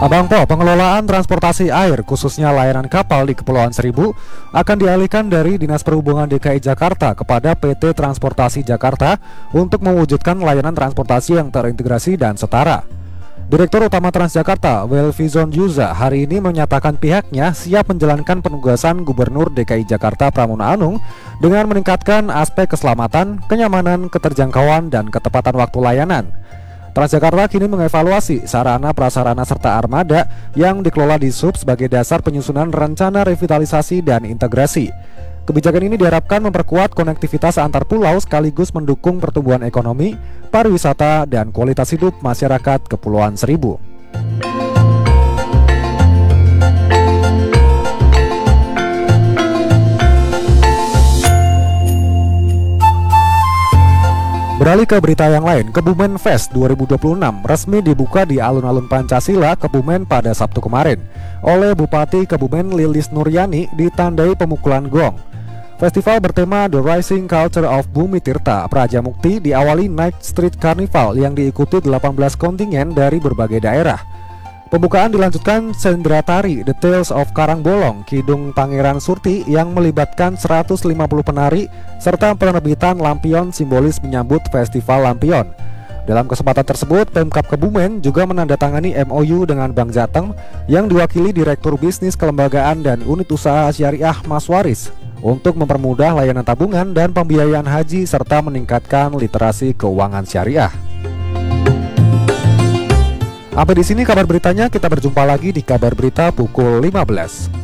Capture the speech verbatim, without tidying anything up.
Abang Po, pengelolaan transportasi air khususnya layanan kapal di Kepulauan Seribu akan dialihkan dari Dinas Perhubungan D K I Jakarta kepada P T Transportasi Jakarta untuk mewujudkan layanan transportasi yang terintegrasi dan setara. Direktur Utama Transjakarta, Welvizon Yuza, hari ini menyatakan pihaknya siap menjalankan penugasan Gubernur D K I Jakarta Pramono Anung dengan meningkatkan aspek keselamatan, kenyamanan, keterjangkauan, dan ketepatan waktu layanan. Transjakarta kini mengevaluasi sarana prasarana serta armada yang dikelola di Sub sebagai dasar penyusunan rencana revitalisasi dan integrasi. Kebijakan ini diharapkan memperkuat konektivitas antar pulau sekaligus mendukung pertumbuhan ekonomi, pariwisata, dan kualitas hidup masyarakat Kepulauan Seribu. Beralih ke berita yang lain, Kebumen Fest dua ribu dua puluh enam resmi dibuka di alun-alun Pancasila, Kebumen pada Sabtu kemarin oleh Bupati Kebumen Lilis Nuryani ditandai pemukulan gong. Festival bertema The Rising Culture of Bumi Tirta Prajamukti diawali Night Street Carnival yang diikuti delapan belas kontingen dari berbagai daerah. Pembukaan dilanjutkan sendera tari The Tales of Karangbolong Kidung Pangeran Surti yang melibatkan seratus lima puluh penari serta penerbitan lampion simbolis menyambut Festival Lampion. Dalam kesempatan tersebut, Pemkab Kebumen juga menandatangani M O U dengan Bank Jateng yang diwakili Direktur Bisnis Kelembagaan dan Unit Usaha Syariah Mas Waris untuk mempermudah layanan tabungan dan pembiayaan haji serta meningkatkan literasi keuangan syariah. Sampai di sini kabar beritanya, kita berjumpa lagi di kabar berita pukul lima belas.